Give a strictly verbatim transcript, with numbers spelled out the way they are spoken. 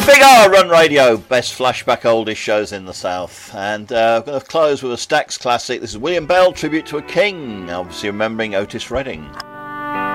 Big R Run Radio, best flashback oldies shows in the South. And uh, I'm going to close with a Stax classic. This is William Bell, tribute to a king, obviously remembering Otis Redding.